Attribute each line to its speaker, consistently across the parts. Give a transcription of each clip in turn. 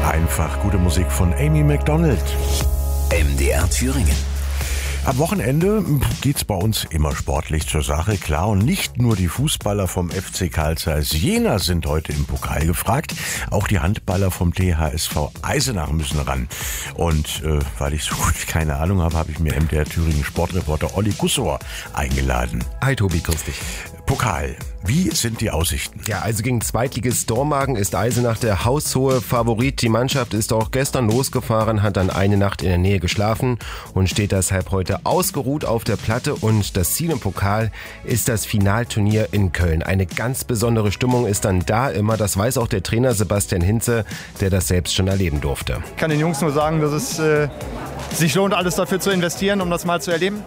Speaker 1: Einfach gute Musik von Amy Macdonald.
Speaker 2: MDR Thüringen.
Speaker 1: Am Wochenende geht's bei uns immer sportlich zur Sache, klar. Und nicht nur die Fußballer vom FC Carl Zeiss Jena sind heute im Pokal gefragt. Auch die Handballer vom THSV Eisenach müssen ran. Und weil ich so gut keine Ahnung habe, habe ich mir MDR Thüringen Sportreporter Olli Kussor eingeladen.
Speaker 3: Hi Tobi, grüß dich.
Speaker 1: Pokal. Wie sind die Aussichten?
Speaker 3: Ja, also gegen Zweitligist Dormagen ist Eisenach der haushohe Favorit. Die Mannschaft ist auch gestern losgefahren, hat dann eine Nacht in der Nähe geschlafen und steht deshalb heute ausgeruht auf der Platte. Und das Ziel im Pokal ist das Finalturnier in Köln. Eine ganz besondere Stimmung ist dann da immer. Das weiß auch der Trainer Sebastian Hinze, der das selbst schon erleben durfte.
Speaker 4: Ich kann den Jungs nur sagen, dass es sich lohnt, alles dafür zu investieren, um das mal zu erleben.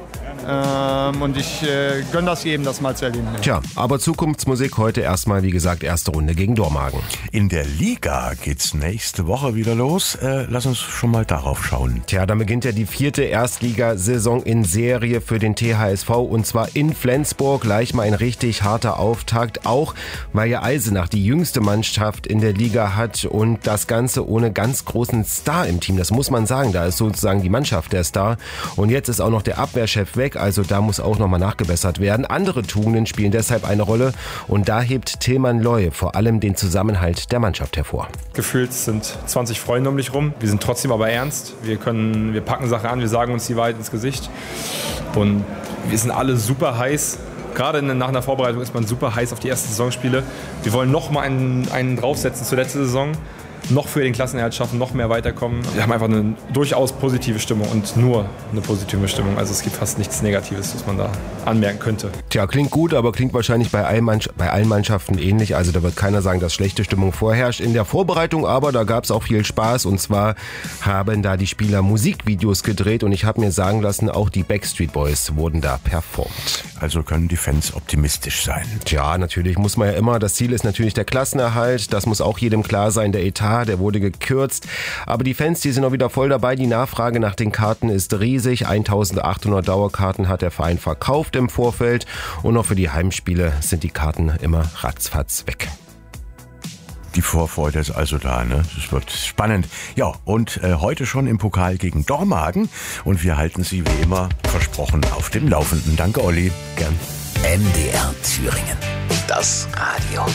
Speaker 4: Und ich gönne das jedem, das mal zu erleben.
Speaker 3: Tja, aber Zukunftsmusik heute erstmal, wie gesagt, erste Runde gegen Dormagen.
Speaker 1: In der Liga geht's nächste Woche wieder los. Lass uns schon mal darauf schauen.
Speaker 3: Tja, dann beginnt ja die 4. Erstligasaison in Serie für den THSV und zwar in Flensburg. Gleich mal ein richtig harter Auftakt, auch weil ja Eisenach die jüngste Mannschaft in der Liga hat und das Ganze ohne ganz großen Star im Team. Das muss man sagen, da ist sozusagen die Mannschaft der Star und jetzt ist auch noch der Abwehrchef weg. Also da muss auch nochmal nachgebessert werden. Andere Tugenden spielen deshalb eine Rolle und da hebt Tilman Loy vor allem den Zusammenhalt der Mannschaft hervor.
Speaker 5: Gefühlt sind 20 Freunde um mich rum. Wir sind trotzdem aber ernst. Wir packen Sachen an, wir sagen uns die Wahrheit ins Gesicht und wir sind alle super heiß. Gerade nach einer Vorbereitung ist man super heiß auf die ersten Saisonspiele. Wir wollen noch mal einen draufsetzen zur letzten Saison. Noch für den Klassenerhalt schaffen, noch mehr weiterkommen. Wir haben einfach eine durchaus positive Stimmung und nur eine positive Stimmung. Also es gibt fast nichts Negatives, was man da anmerken könnte.
Speaker 3: Tja, klingt gut, aber klingt wahrscheinlich bei allen Mannschaften ähnlich. Also da wird keiner sagen, dass schlechte Stimmung vorherrscht in der Vorbereitung, aber da gab es auch viel Spaß. Und zwar haben da die Spieler Musikvideos gedreht und ich habe mir sagen lassen, auch die Backstreet Boys wurden da performt.
Speaker 1: Also können die Fans optimistisch sein.
Speaker 3: Tja, natürlich muss man ja immer. Das Ziel ist natürlich der Klassenerhalt. Das muss auch jedem klar sein. Der Etat, der wurde gekürzt. Aber die Fans, die sind auch wieder voll dabei. Die Nachfrage nach den Karten ist riesig. 1800 Dauerkarten hat der Verein verkauft im Vorfeld. Und auch für die Heimspiele sind die Karten immer ratzfatz weg.
Speaker 1: Die Vorfreude ist also da, ne? Das wird spannend. Ja, und heute schon im Pokal gegen Dormagen. Und wir halten Sie wie immer versprochen auf dem Laufenden. Danke, Olli.
Speaker 3: Gern.
Speaker 2: MDR Thüringen. Das Radio.